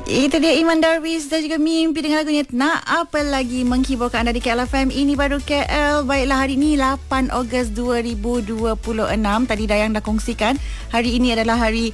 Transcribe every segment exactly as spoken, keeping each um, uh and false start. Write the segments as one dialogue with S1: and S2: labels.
S1: Itu dia Iman Darwish dan juga Mimpi dengan lagunya Nak Apa Lagi menghiburkan anda di K L F M. Ini baru K L. Baiklah, hari ini lapan Ogos dua ribu dua puluh enam. Tadi Dayang dah kongsikan, hari ini adalah hari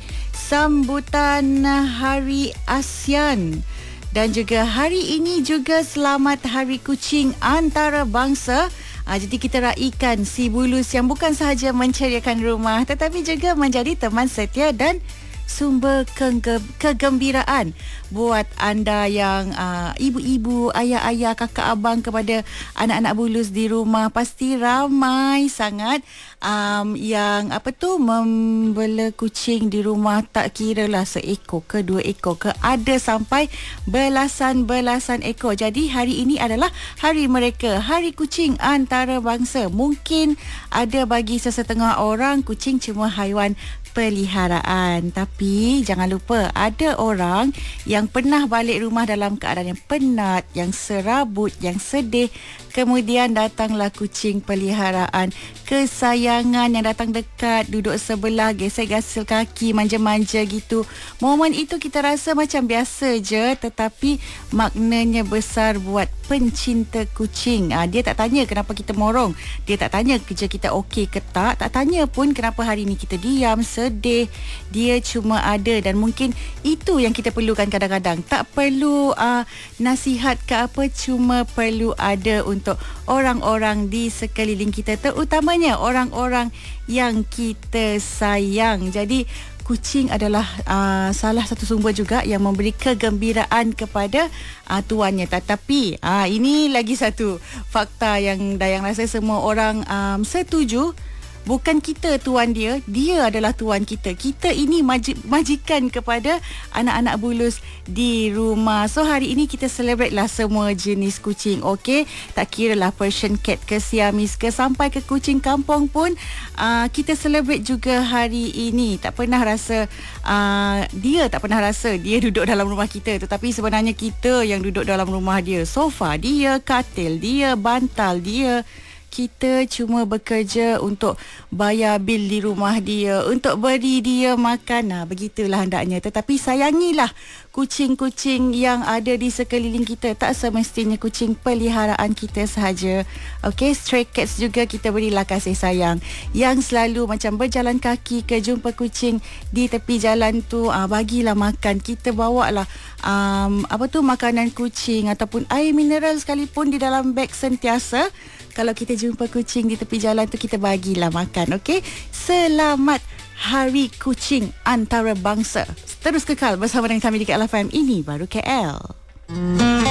S1: sambutan Hari ASEAN. Dan juga hari ini juga Selamat Hari Kucing Antarabangsa. Ha, jadi kita raikan si bulus yang bukan sahaja menceriakan rumah tetapi juga menjadi teman setia dan sumber kege- kegembiraan buat anda yang uh, ibu-ibu, ayah-ayah, kakak abang kepada anak-anak bulus di rumah. Pasti ramai sangat um, yang apa tu membela kucing di rumah, tak kira lah seekor ke dua ekor ke, ada sampai belasan-belasan ekor. Jadi hari ini adalah hari mereka, Hari Kucing Antarabangsa. Mungkin ada bagi sesetengah orang kucing cuma haiwan peliharaan, tapi jangan lupa ada orang yang pernah balik rumah dalam keadaan yang penat, yang serabut, yang sedih, kemudian datanglah kucing peliharaan kesayangan yang datang dekat, duduk sebelah, gesek-gesek kaki, manja-manja gitu. Momen itu kita rasa macam biasa je, tetapi maknanya besar buat pencinta kucing. Ha, dia tak tanya kenapa kita morong, dia tak tanya kerja kita okey ke tak, tak tanya pun kenapa hari ni kita diam, sedih. Dia cuma ada, dan mungkin itu yang kita perlukan kadang-kadang. Tak perlu uh, nasihat ke apa, cuma perlu ada untuk orang-orang di sekeliling kita, terutamanya orang-orang yang kita sayang. Jadi kucing adalah uh, salah satu sumber juga yang memberi kegembiraan kepada uh, tuannya. Tetapi uh, ini lagi satu fakta yang Dayang rasa semua orang um, setuju. Bukan kita tuan dia, dia adalah tuan kita. Kita ini majik, majikan kepada anak-anak bulus di rumah. So hari ini kita celebrate lah semua jenis kucing, okey? Tak kira lah Persian cat ke Siamese ke, sampai ke kucing kampung pun uh, kita celebrate juga hari ini. Tak pernah rasa uh, dia tak pernah rasa dia duduk dalam rumah kita, tetapi sebenarnya kita yang duduk dalam rumah dia. Sofa dia, katil dia, bantal dia. Kita cuma bekerja untuk bayar bil di rumah dia, untuk beri dia makan. Nah, begitulah hendaknya. Tetapi sayangilah kucing-kucing yang ada di sekeliling kita. Tak semestinya kucing peliharaan kita sahaja. Okey, stray cats juga kita berilah kasih sayang. Yang selalu macam berjalan kaki ke jumpa kucing di tepi jalan tu, ah, bagilah makan. Kita bawalah um, apa tu makanan kucing ataupun air mineral sekalipun di dalam beg sentiasa. Kalau kita jumpa kucing di tepi jalan tu, kita bagilah makan, okey? Selamat Hari Kucing Antarabangsa. Terus kekal bersama dengan kami di K L F M. Ini baru K L.